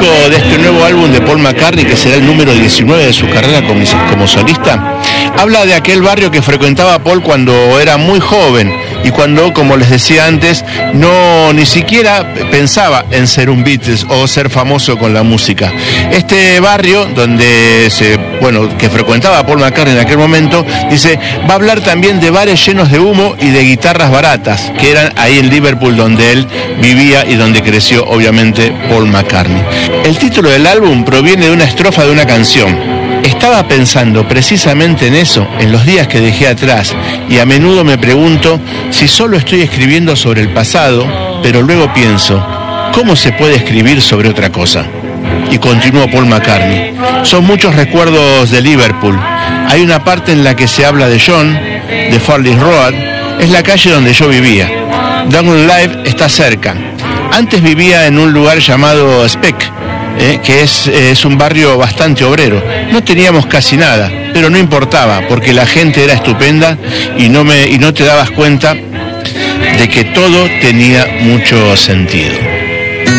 disco, de este nuevo álbum de Paul McCartney, que será el número 19 de su carrera como solista, habla de aquel barrio que frecuentaba Paul cuando era muy joven y cuando, como les decía antes, ni siquiera pensaba en ser un Beatles o ser famoso con la música. Este barrio que frecuentaba Paul McCartney en aquel momento, dice, va a hablar también de bares llenos de humo y de guitarras baratas, que eran ahí en Liverpool donde él vivía y donde creció obviamente Paul McCartney. El título del álbum proviene de una estrofa de una canción. Estaba pensando precisamente en eso en los días que dejé atrás y a menudo me pregunto si solo estoy escribiendo sobre el pasado, pero luego pienso, ¿cómo se puede escribir sobre otra cosa? Y continuó Paul McCartney. Son muchos recuerdos de Liverpool. Hay una parte en la que se habla de John, de Farley Road, es la calle donde yo vivía. Downland Live está cerca. Antes vivía en un lugar llamado Speck, que es un barrio bastante obrero. No teníamos casi nada, pero no importaba, porque la gente era estupenda y no te dabas cuenta de que todo tenía mucho sentido.